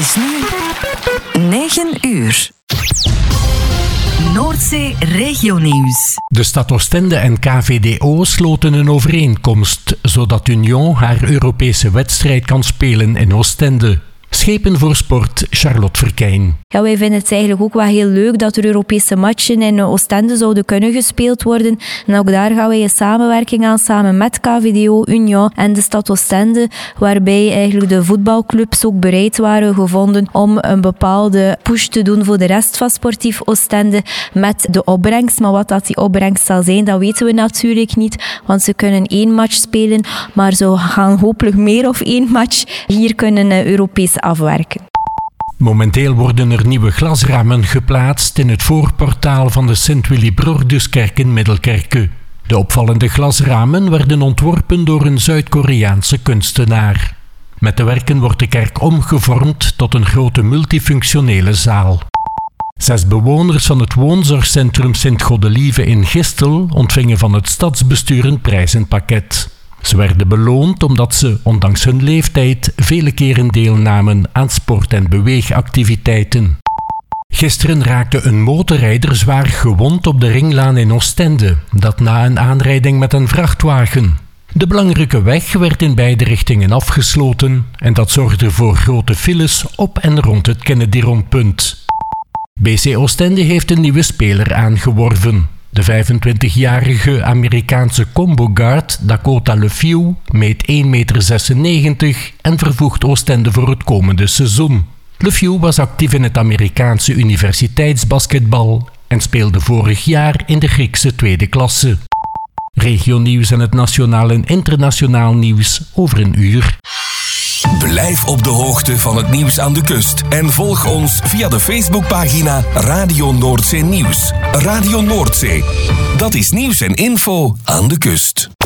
is nu 9 uur. Noordzee Regionieuws. De stad Oostende en KVDO sloten een overeenkomst, zodat Union haar Europese wedstrijd kan spelen in Oostende. Schepen voor Sport, Charlotte Verkijn. Ja, wij vinden het eigenlijk ook wel heel leuk dat er Europese matchen in Oostende zouden kunnen gespeeld worden. En ook daar gaan wij een samenwerking aan samen met KVDO, Union en de stad Oostende, waarbij eigenlijk de voetbalclubs ook bereid waren gevonden om een bepaalde push te doen voor de rest van Sportief Oostende met de opbrengst. Maar wat dat die opbrengst zal zijn, dat weten we natuurlijk niet, want ze kunnen 1 match spelen, maar ze gaan hopelijk meer of 1 match hier kunnen Europees afwerken. Momenteel worden er nieuwe glasramen geplaatst in het voorportaal van de Sint-Willibrorduskerk in Middelkerke. De opvallende glasramen werden ontworpen door een Zuid-Koreaanse kunstenaar. Met de werken wordt de kerk omgevormd tot een grote multifunctionele zaal. 6 bewoners van het woonzorgcentrum Sint-Godelieve in Gistel ontvingen van het stadsbestuur een prijzenpakket. Ze werden beloond omdat ze, ondanks hun leeftijd, vele keren deelnamen aan sport- en beweegactiviteiten. Gisteren raakte een motorrijder zwaar gewond op de ringlaan in Oostende, dat na een aanrijding met een vrachtwagen. De belangrijke weg werd in beide richtingen afgesloten en dat zorgde voor grote files op en rond het Kennedy-rondpunt. BC Oostende heeft een nieuwe speler aangeworven. De 25-jarige Amerikaanse combo guard Dakota Lefew meet 1,96 meter en vervoegt Oostende voor het komende seizoen. Lefew was actief in het Amerikaanse universiteitsbasketbal en speelde vorig jaar in de Griekse tweede klasse. Regionieuws en het nationaal en internationaal nieuws over een uur. Blijf op de hoogte van het nieuws aan de kust en volg ons via de Facebookpagina Radio Noordzee Nieuws. Radio Noordzee, dat is nieuws en info aan de kust.